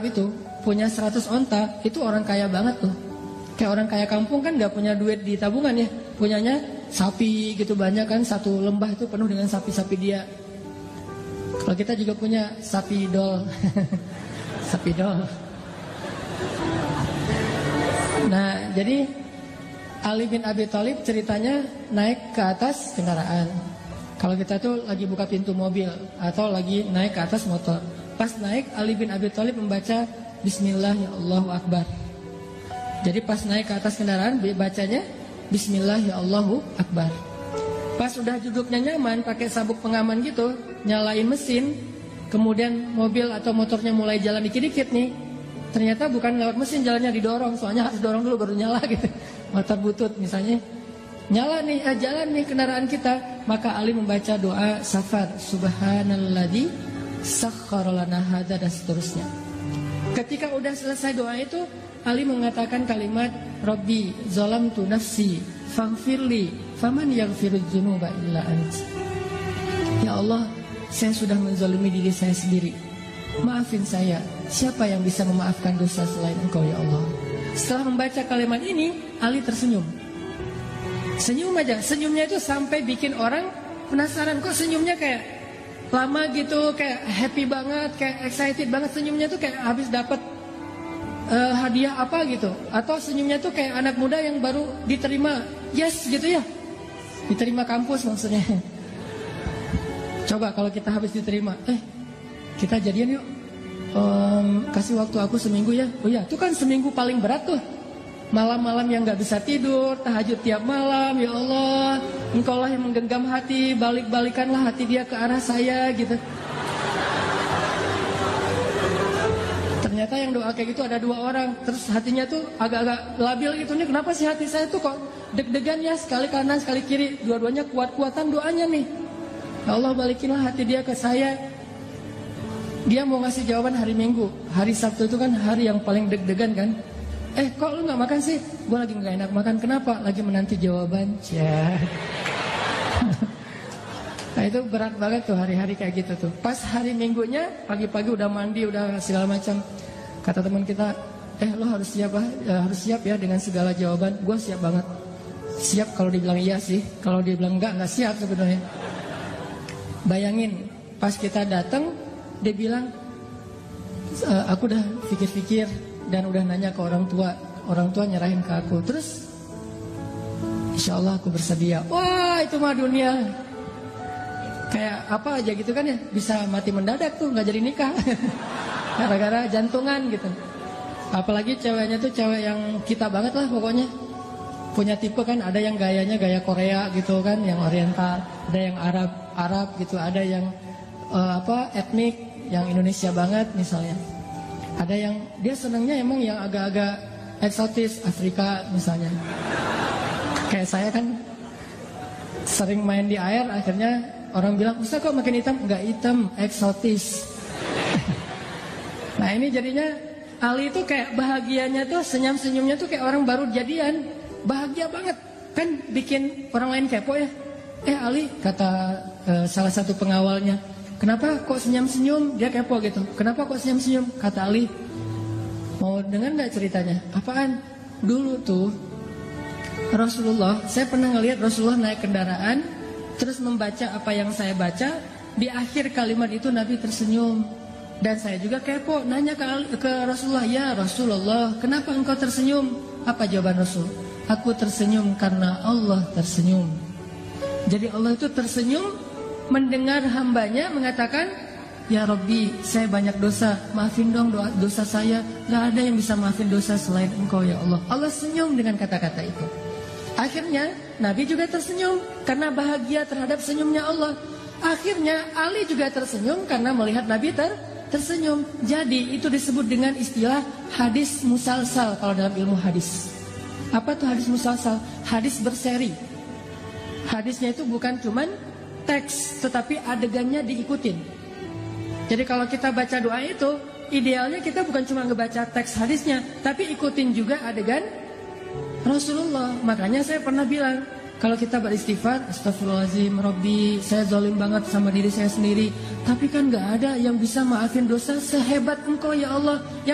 itu punya 100 onta, itu orang kaya banget tuh. Kayak orang kaya kampung kan gak punya duit di tabungan ya, punyanya sapi gitu banyak kan, satu lembah itu penuh dengan sapi-sapi dia. Kalau kita juga punya sapi dol. Sapi dol. Nah, jadi Ali bin Abi Thalib ceritanya naik ke atas kendaraan. Kalau kita tuh lagi buka pintu mobil atau lagi naik ke atas motor. Pas naik, Ali bin Abi Thalib membaca Bismillah ya Allahu Akbar. Jadi pas naik ke atas kendaraan bacanya Bismillah ya Allahu Akbar. Pas udah duduknya nyaman pakai sabuk pengaman gitu, nyalain mesin, kemudian mobil atau motornya mulai jalan dikit-dikit nih. Ternyata bukan lewat mesin jalannya, didorong, soalnya harus dorong dulu baru nyala gitu. Motor butut misalnya, nyala nih, jalan nih kendaraan kita. Maka Ali membaca doa safar, Subhanalladzi sakhkhara lana hadza, dan seterusnya. Ketika udah selesai doa itu, Ali mengatakan kalimat Rabbi zalamtu nafsi faghfirli faman yaghfirudz dzunuba illa ant. Ya Allah, saya sudah menzalimi diri saya sendiri. Maafin saya. Siapa yang bisa memaafkan dosa selain Engkau ya Allah? Setelah membaca kalimat ini, Ali tersenyum. Senyum aja. Senyumnya itu sampai bikin orang penasaran. Kok senyumnya kayak lama gitu, kayak happy banget, kayak excited banget. Senyumnya tuh kayak habis dapat hadiah apa gitu. Atau senyumnya tuh kayak anak muda yang baru diterima yes gitu ya. Diterima kampus maksudnya. Coba kalau kita habis diterima, kita jadian yuk. Kasih waktu aku seminggu ya. Oh ya, itu kan seminggu paling berat tuh. Malam-malam yang gak bisa tidur, tahajud tiap malam. Ya Allah, Engkau lah yang menggenggam hati, balik-balikanlah hati dia ke arah saya gitu. Ternyata yang doa kayak gitu ada 2 orang. Terus hatinya tuh agak-agak labil gitu nih. Kenapa sih hati saya tuh kok deg-degan ya, sekali kanan sekali kiri, dua-duanya kuat-kuatan doanya nih. Ya Allah, balikinlah hati dia ke saya. Dia mau ngasih jawaban hari Minggu. Hari Sabtu itu kan hari yang paling deg-degan kan. Kok lu gak makan sih? Gue lagi gak enak makan. Kenapa? Lagi menanti jawaban. Ya. Nah itu berat banget tuh hari-hari kayak gitu tuh. Pas hari Minggunya, pagi-pagi udah mandi, udah segala macam. Kata teman kita, lu harus siap harus siap ya dengan segala jawaban. Gue siap banget. Siap kalau dibilang iya sih. Kalau dibilang enggak siap sebenarnya. Bayangin, pas kita datang, dia bilang, aku udah pikir-pikir dan udah nanya ke orang tua. Orang tua nyerahin ke aku. Terus, insya Allah aku bersedia. Wah, itu mah dunia. Kayak apa aja gitu kan ya. Bisa mati mendadak tuh, gak jadi nikah. Gara-gara jantungan gitu. Apalagi ceweknya tuh cewek yang kita banget lah pokoknya. Punya tipe kan, ada yang gayanya gaya Korea gitu kan, yang oriental. Ada yang Arab gitu. Ada yang etnik, yang Indonesia banget misalnya. Ada yang dia senangnya emang yang agak-agak eksotis, Afrika misalnya. Kayak saya kan sering main di air, akhirnya orang bilang, "Ustaz kok makin hitam?" Enggak hitam, eksotis. Nah ini jadinya Ali itu kayak bahagianya tuh, senyum-senyumnya tuh kayak orang baru jadian. Bahagia banget. Kan bikin orang lain kepo ya. Ali, kata salah satu pengawalnya, "Kenapa kok senyum-senyum?" Dia kepo gitu. "Kenapa kok senyum-senyum?" Kata Ali, "Mau dengar gak ceritanya?" "Apaan?" "Dulu tuh Rasulullah, saya pernah ngelihat Rasulullah naik kendaraan, terus membaca apa yang saya baca. Di akhir kalimat itu Nabi tersenyum. Dan saya juga kepo, nanya ke Rasulullah, "Ya Rasulullah, kenapa engkau tersenyum?" Apa jawaban Rasul? "Aku tersenyum karena Allah tersenyum." Jadi Allah itu tersenyum mendengar hambanya mengatakan, "Ya Rabbi, saya banyak dosa, maafin dong dosa saya. Gak ada yang bisa maafin dosa selain Engkau ya Allah." Allah senyum dengan kata-kata itu. Akhirnya Nabi juga tersenyum karena bahagia terhadap senyumnya Allah. Akhirnya Ali juga tersenyum karena melihat Nabi tersenyum. Jadi itu disebut dengan istilah hadis musalsal kalau dalam ilmu hadis. Apa tuh hadis musalsal? Hadis berseri. Hadisnya itu bukan cuman teks, tetapi adegannya diikutin. Jadi kalau kita baca doa itu, idealnya kita bukan cuma ngebaca teks hadisnya, tapi ikutin juga adegan Rasulullah. Makanya saya pernah bilang, kalau kita beristighfar, astagfirullahaladzim, Rabbi, saya zalim banget sama diri saya sendiri. Tapi kan gak ada yang bisa maafin dosa sehebat Engkau ya Allah.